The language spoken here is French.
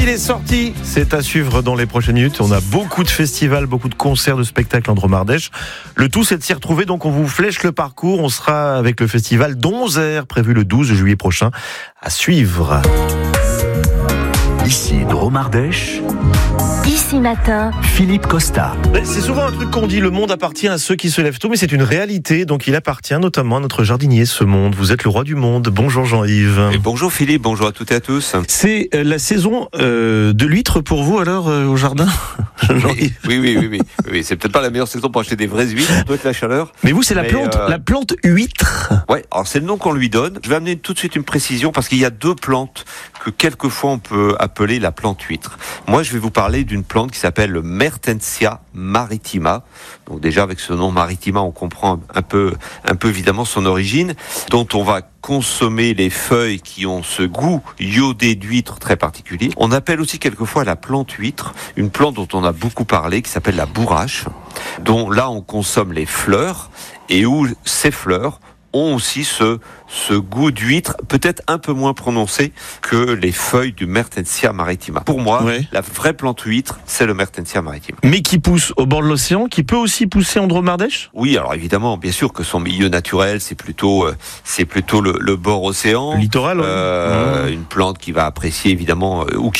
il est sorti. C'est à suivre dans les prochaines minutes. On a beaucoup de festivals, beaucoup de concerts, de spectacles en Dromardèche. Le tout, c'est de s'y retrouver. Donc, on vous flèche le parcours. On sera avec le festival d'Onzer, prévu le 12 juillet prochain, à suivre. Ici Dromardèche, Ici Matin, Philippe Costa. C'est souvent un truc qu'on dit, le monde appartient à ceux qui se lèvent tôt, mais c'est une réalité. Donc, il appartient notamment à notre jardinier, ce monde. Vous êt le roi du monde. Bonjour Jean-Yves. Et bonjour Philippe, bonjour à toutes et à tous. C'est la saison de l'huître pour vous alors au jardin, Jean-Yves? Oui, c'est peut-être pas la meilleure saison pour acheter des vraies huîtres, avec la chaleur. Mais vous, c'est la plante huître. Ouais, alors c'est le nom qu'on lui donne. Je vais amener tout de suite une précision parce qu'il y a deux plantes que quelquefois on peut appeler la plante huître. Moi, je vais vous parler d'une plante qui s'appelle le Mertensia maritima. Donc déjà avec ce nom maritima, on comprend un peu évidemment son origine, dont on va consommer les feuilles qui ont ce goût iodé d'huître très particulier. On appelle aussi quelquefois la plante huître, une plante dont on a beaucoup parlé, qui s'appelle la bourrache, dont là on consomme les fleurs et où ces fleurs ont aussi ce goût d'huître, peut-être un peu moins prononcé que les feuilles du Mertensia maritima. Pour moi, La vraie plante huître, c'est le Mertensia maritima. Mais qui pousse au bord de l'océan, qui peut aussi pousser en Dromardèche ? Oui, alors évidemment, bien sûr que son milieu naturel, c'est plutôt le bord océan. Le littoral, Une plante qui va apprécier évidemment, ou